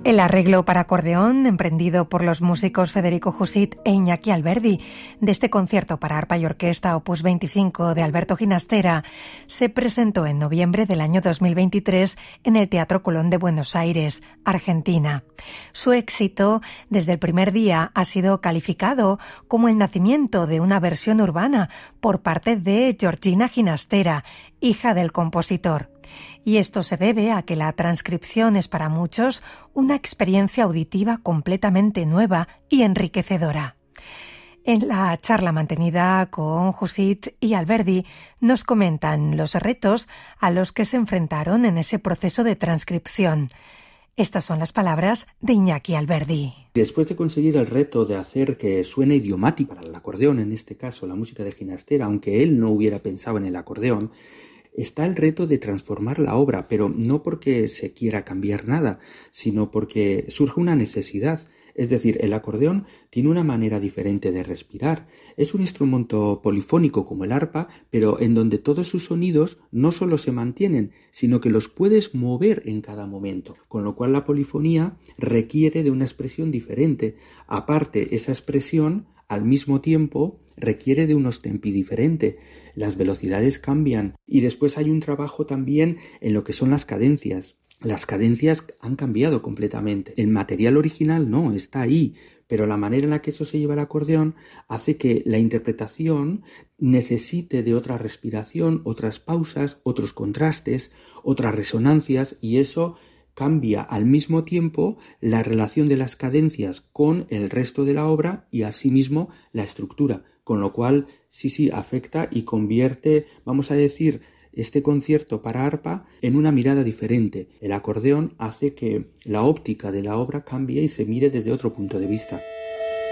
El arreglo para acordeón, emprendido por los músicos Federico Jusit e Iñaki Alberdi, de este concierto para arpa y orquesta opus 25 de Alberto Ginastera, se presentó en noviembre del año 2023 en el Teatro Colón de Buenos Aires, Argentina. Su éxito, desde el primer día, ha sido calificado como el nacimiento de una versión urbana por parte de Georgina Ginastera, hija del compositor. Y esto se debe a que la transcripción es para muchos una experiencia auditiva completamente nueva y enriquecedora. En la charla mantenida con Jusit y Alberdi nos comentan los retos a los que se enfrentaron en ese proceso de transcripción. Estas son las palabras de Iñaki Alberdi. Después de conseguir el reto de hacer que suene idiomático para el acordeón, en este caso la música de Ginastera, aunque él no hubiera pensado en el acordeón, está el reto de transformar la obra, pero no porque se quiera cambiar nada, sino porque surge una necesidad. Es decir, el acordeón tiene una manera diferente de respirar. Es un instrumento polifónico como el arpa, pero en donde todos sus sonidos no solo se mantienen, sino que los puedes mover en cada momento. Con lo cual la polifonía requiere de una expresión diferente. Aparte, esa expresión al mismo tiempo requiere de unos tempi diferentes. Las velocidades cambian y después hay un trabajo también en lo que son las cadencias. Las cadencias han cambiado completamente. El material original no, está ahí, pero la manera en la que eso se lleva al acordeón hace que la interpretación necesite de otra respiración, otras pausas, otros contrastes, otras resonancias, y eso cambia al mismo tiempo la relación de las cadencias con el resto de la obra y asimismo la estructura, con lo cual sí afecta y convierte, vamos a decir, este concierto para arpa en una mirada diferente. El acordeón hace que la óptica de la obra cambie y se mire desde otro punto de vista.